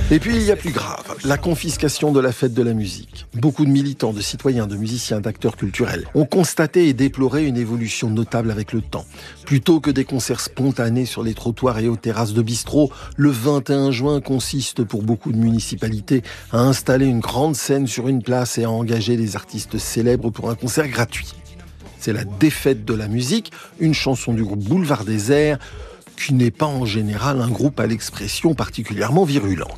Et puis il y a plus grave, la confiscation de la fête de la musique. Beaucoup de militants, de citoyens, de musiciens, d'acteurs culturels ont constaté et déploré une évolution notable avec le temps. Plutôt que des concerts spontanés sur les trottoirs et aux terrasses de bistrots, le 21 juin consiste pour beaucoup de municipalités à installer une grande scène sur une place et à engager des artistes célèbres pour un concert gratuit. C'est la défaite de la musique, une chanson du groupe Boulevard Désert, qui n'est pas en général un groupe à l'expression particulièrement virulente.